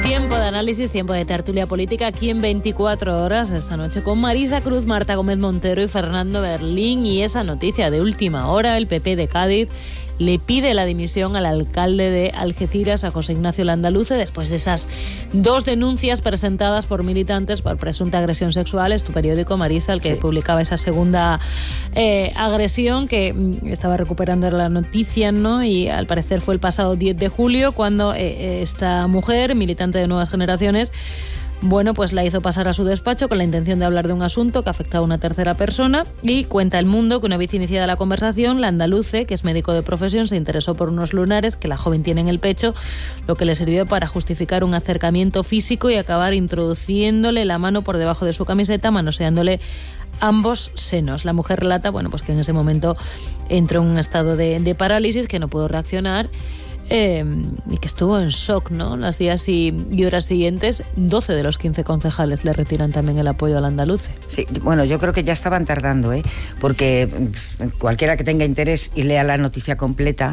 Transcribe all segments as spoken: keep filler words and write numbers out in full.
Tiempo de análisis, tiempo de tertulia política aquí en veinticuatro horas esta noche con Marisa Cruz, Marta Gómez Montero y Fernando Berlín. Y esa noticia de última hora: el P P de Cádiz le pide la dimisión al alcalde de Algeciras, a José Ignacio Landaluce, después de esas dos denuncias presentadas por militantes por presunta agresión sexual. Es tu periódico, Marisa, el que sí publicaba esa segunda eh, agresión, que estaba recuperando la noticia, ¿no? Y al parecer fue el pasado diez de julio cuando eh, esta mujer, militante de Nuevas Generaciones, bueno, pues la hizo pasar a su despacho con la intención de hablar de un asunto que afectaba a una tercera persona. Y cuenta El Mundo que una vez iniciada la conversación, Landaluce, que es médico de profesión, se interesó por unos lunares que la joven tiene en el pecho, lo que le sirvió para justificar un acercamiento físico y acabar introduciéndole la mano por debajo de su camiseta, manoseándole ambos senos. La mujer relata, bueno, pues que en ese momento entró en un estado de, de parálisis, que no pudo reaccionar. Eh, y que estuvo en shock, ¿no? Los días y, y horas siguientes, doce de los quince concejales le retiran también el apoyo al Landaluce. Sí, bueno, yo creo que ya estaban tardando, ¿eh? Porque cualquiera que tenga interés y lea la noticia completa,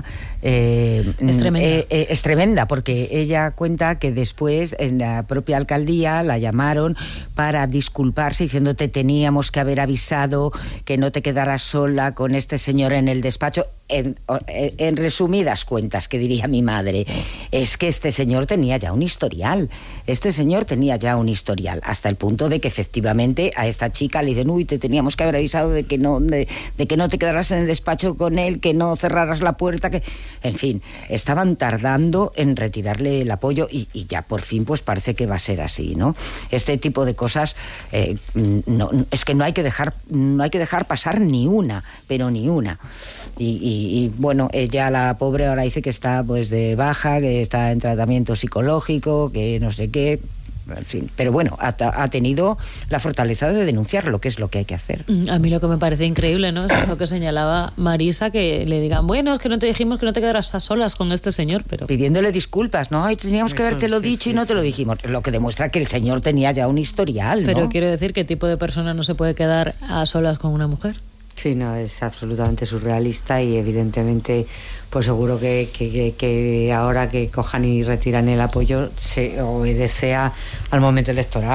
eh, es tremenda. Eh, eh, es tremenda, porque ella cuenta que después en la propia alcaldía la llamaron para disculparse, diciéndote teníamos que haber avisado que no te quedaras sola con este señor en el despacho. En, en resumidas cuentas, que diría mi madre, es que este señor tenía ya un historial, este señor tenía ya un historial, hasta el punto de que efectivamente a esta chica le dicen, uy, te teníamos que haber avisado de que no, de, de que no te quedaras en el despacho con él, que no cerraras la puerta, que, en fin, estaban tardando en retirarle el apoyo y, y ya por fin pues parece que va a ser así, ¿no? Este tipo de cosas eh, no, es que no hay que dejar, no hay que dejar pasar ni una, pero ni una. Y, y, y bueno, ella, la pobre, ahora dice que está pues de baja, que está en tratamiento psicológico, que no sé qué, en fin. Pero bueno, ha, ha tenido la fortaleza de denunciarlo, que es lo que hay que hacer. A mí lo que me parece increíble, ¿no? Es eso que señalaba Marisa, que le digan, bueno, es que no te dijimos que no te quedaras a solas con este señor, pero... Pidiéndole disculpas, ¿no? Ay, teníamos que Eso, haberte lo sí, dicho sí, y no te sí. lo dijimos. Lo que demuestra que el señor tenía ya un historial, ¿no? Pero quiero decir, ¿qué tipo de persona no se puede quedar a solas con una mujer? Sí, no, es absolutamente surrealista y evidentemente pues seguro que, que, que, que ahora que cojan y retiran el apoyo se obedece a, al momento electoral.